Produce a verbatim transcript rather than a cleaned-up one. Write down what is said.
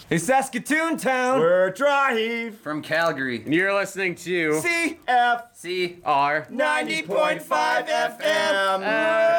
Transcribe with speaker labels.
Speaker 1: Hey, Saskatoon town.
Speaker 2: We're Drive
Speaker 3: From Calgary.
Speaker 1: You're listening to
Speaker 2: C F
Speaker 3: C.
Speaker 1: R
Speaker 2: ninety point five F M.